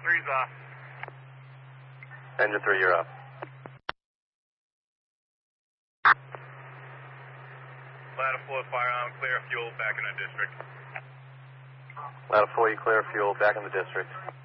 3's off. Engine 3, you're up. Ladder 4, firearm, clear fuel, back in the district. Ladder 4, you clear fuel, back in the district.